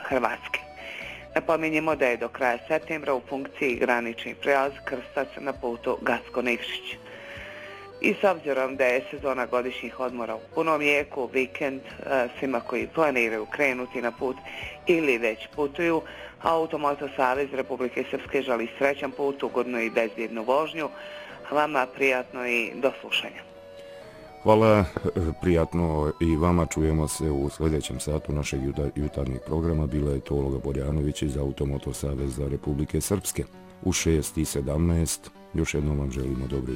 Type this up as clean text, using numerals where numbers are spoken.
Hrvatske. Napominjemo da je do kraja septembra u funkciji granični prijelaz Krstac na putu Gacko-Nikšić. I s obzirom da je sezona godišnjih odmora u punom jeku, vikend svima koji planiraju krenuti na put ili već putuju, Automoto Savez Republike Srpske želi srećan put, ugodnu i bezbjednu vožnju, vama prijatno i do slušanja. Hvala, prijatno i vama, čujemo se u sljedećem satu našeg jutarnjeg programa. Bila je to Olga Borjanović iz Automoto Saveza Republike Srpske. U 6:17 još jednom vam želimo dobro